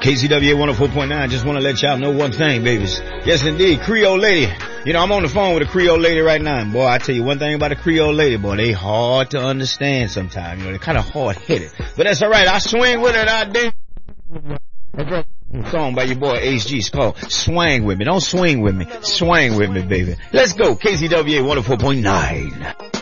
KCWA 104.9. Just want to let y'all know one thing, babies. Yes, indeed. Creole lady. You know, I'm on the phone with a Creole lady right now. Boy, I tell you one thing about a Creole lady, boy. They hard to understand sometimes. You know, they're kind of hard-headed. But that's all right. I swing with it. I dance. Song by your boy HG. It's called Swang With Me. Don't swing with me. Swang with me, baby. Let's go. KCWA 104.9.